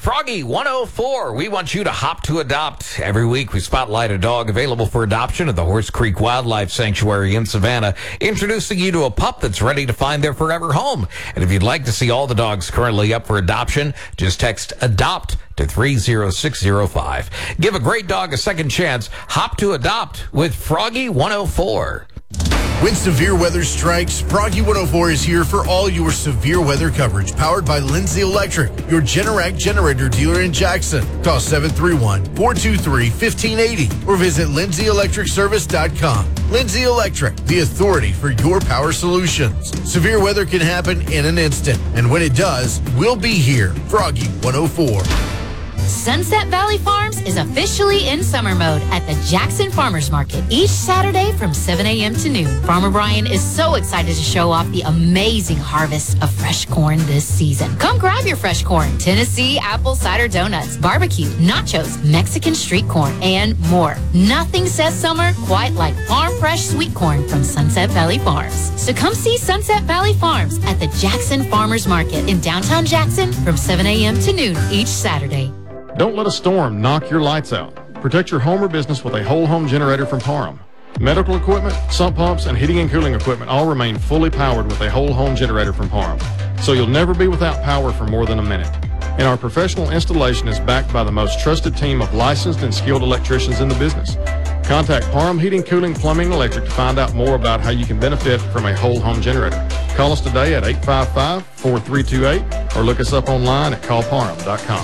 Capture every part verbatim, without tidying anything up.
Froggy one oh four. We want you to hop to adopt. Every week we spotlight a dog available for adoption at the Horse Creek Wildlife Sanctuary in Savannah, introducing you to a pup that's ready to find their forever home. And if you'd like to see all the dogs currently up for adoption, just text ADOPT to three zero six zero five. Give a great dog a second chance. Hop to adopt with Froggy one oh four. When severe weather strikes, Froggy one oh four is here for all your severe weather coverage. Powered by Lindsay Electric, your Generac generator dealer in Jackson. Call seven three one, four two three, one five eight zero or visit lindsay electric service dot com. Lindsay Electric, the authority for your power solutions. Severe weather can happen in an instant, and when it does, we'll be here. Froggy one oh four. Sunset Valley Farms is officially in summer mode at the Jackson Farmers Market each Saturday from seven a.m. to noon. Farmer Brian is so excited to show off the amazing harvest of fresh corn this season. Come grab your fresh corn, Tennessee apple cider donuts, barbecue, nachos, Mexican street corn, and more. Nothing says summer quite like farm fresh sweet corn from Sunset Valley Farms. So come see Sunset Valley Farms at the Jackson Farmers Market in downtown Jackson from seven a.m. to noon each Saturday. Don't let a storm knock your lights out. Protect your home or business with a whole home generator from Parham. Medical equipment, sump pumps, and heating and cooling equipment all remain fully powered with a whole home generator from Parham. So you'll never be without power for more than a minute. And our professional installation is backed by the most trusted team of licensed and skilled electricians in the business. Contact Parham Heating, Cooling, Plumbing, and Electric to find out more about how you can benefit from a whole home generator. Call us today at eight five five, four three two eight or look us up online at call parham dot com.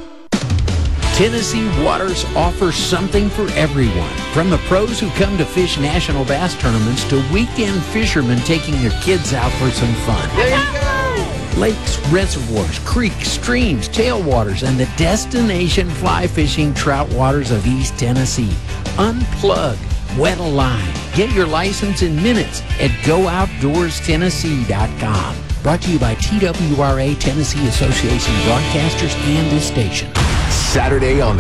Tennessee Waters offers something for everyone. From the pros who come to fish national bass tournaments to weekend fishermen taking their kids out for some fun. There you go! Lakes, reservoirs, creeks, streams, tailwaters, and the destination fly fishing trout waters of East Tennessee. Unplug, wet a line. Get your license in minutes at go outdoors tennessee dot com. Brought to you by T W R A, Tennessee Association of Broadcasters, and this station. Saturday on